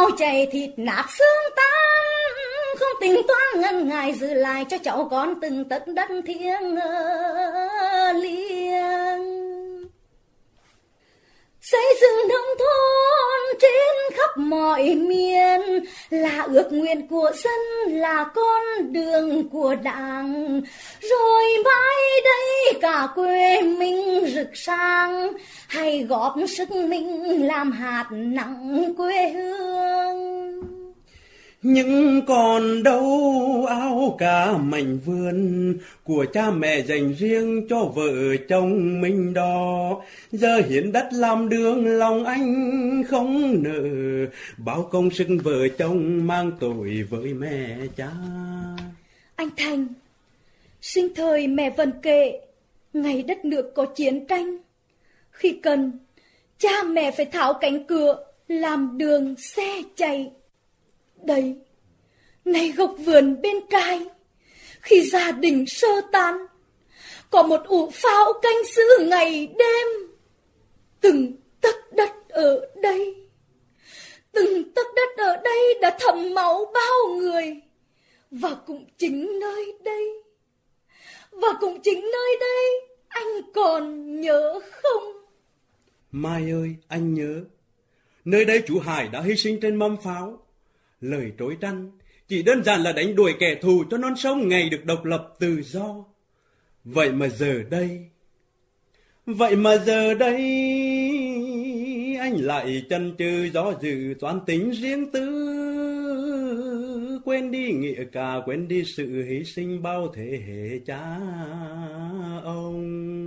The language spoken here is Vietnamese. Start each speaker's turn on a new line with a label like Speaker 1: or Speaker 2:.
Speaker 1: chảy thịt nát xương tan, không tính toán ngần ngại giữ lại cho cháu con từng tấc đất thiêng liêng. Xây dựng nông thôn trên khắp mọi miền là ước nguyện của dân, là con đường của Đảng. Rồi mãi đây cả quê mình rực sáng, hãy góp sức mình làm hạt nặng quê hương.
Speaker 2: Nhưng còn đâu áo cả mảnh vườn của cha mẹ dành riêng cho vợ chồng mình đó. Giờ hiến đất làm đường lòng anh không nợ, bao công sức vợ chồng mang tội với mẹ cha.
Speaker 1: Anh Thành, sinh thời mẹ vẫn kể ngày đất nước có chiến tranh, khi cần cha mẹ phải tháo cánh cửa làm đường xe chạy. Đây, này gốc vườn bên trái, khi gia đình sơ tán, có một ụ pháo canh giữ ngày đêm. Từng tấc đất ở đây, từng tấc đất ở đây đã thấm máu bao người. Và cũng chính nơi đây, anh còn nhớ không?
Speaker 2: Mai ơi, anh nhớ. Nơi đây chú Hải đã hy sinh trên mâm pháo. Lời trối trăn chỉ đơn giản là đánh đuổi kẻ thù cho non sông ngày được độc lập tự do. Vậy mà giờ đây anh lại chần chừ do dự toán tính riêng tư, quên đi nghĩa cả, quên đi sự hy sinh bao thế hệ cha ông.